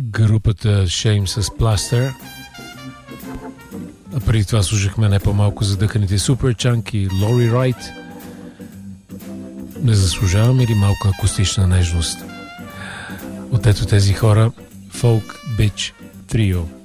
групата Shame с Plaster. А преди това слушахме не по-малко задъханите Superchunk и Лори Райт. Не заслужаваме ли малко акустична нежност? От ето тези хора Folk Bitch Trio.